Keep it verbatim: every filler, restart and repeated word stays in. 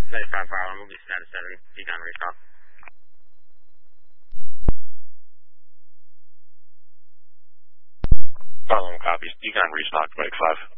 ninety-five fire, move to status seven, decon restock. Following copies, decon restock, Mike five.